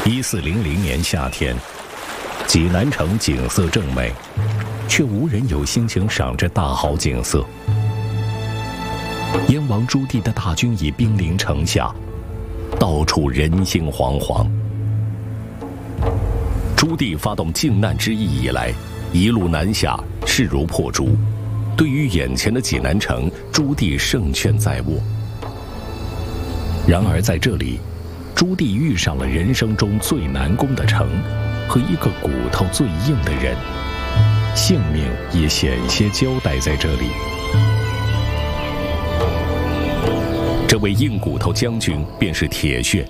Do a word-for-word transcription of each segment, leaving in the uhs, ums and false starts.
一四零零年夏天，济南城景色正美，却无人有心情赏这大好景色。燕王朱棣的大军已兵临城下，到处人心惶惶。朱棣发动靖难之役以来，一路南下，势如破竹。对于眼前的济南城，朱棣胜券在握。然而在这里，朱棣遇上了人生中最难攻的城和一个骨头最硬的人，性命也险些交代在这里。这位硬骨头将军便是铁铉。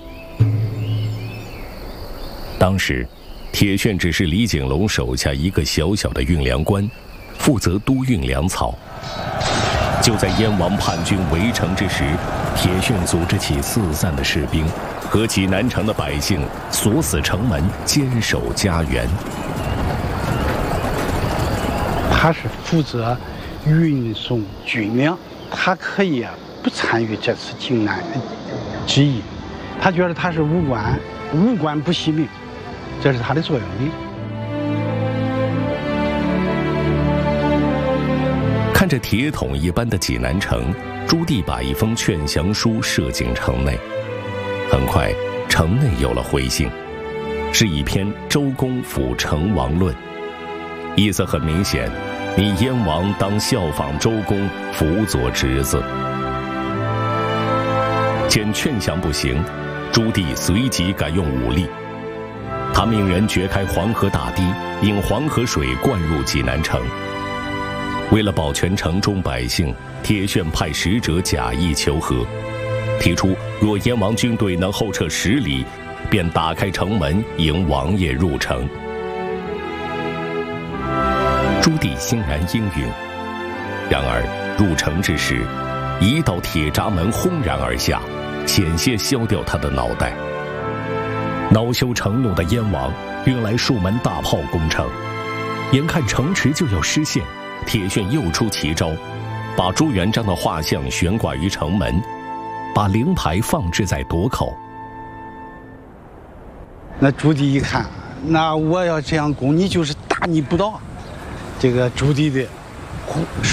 当时，铁铉只是李景隆手下一个小小的运粮官，负责督运粮草。就在燕王叛军围城之时，铁铉组织起四散的士兵，和济南城的百姓锁死城门，坚守家园。 他是负责运送军粮，他可以啊不参与这次靖难之役，他觉得他是无官，无官不惜命，这是他的作用力。 看着铁桶一般的济南城，朱棣把一封劝降书射进城内。很快，城内有了回信，是一篇《周公辅成王论》，意思很明显，你燕王当效仿周公，辅佐侄子。见劝降不行，朱棣随即改用武力。他命人掘开黄河大堤，引黄河水灌入济南城。为了保全城中百姓，铁铉派使者假意求和，提出若燕王军队能后撤十里，便打开城门迎王爷入城。朱棣欣然应允。然而入城之时，一道铁闸门轰然而下，险些削掉他的脑袋。恼羞成怒的燕王运来数门大炮攻城，眼看城池就要失陷，铁铉又出奇招，把朱元璋的画像悬挂于城门，把灵牌放置在垛口。 那朱棣一看，那我要这样攻，你就是大逆不道。这个朱棣的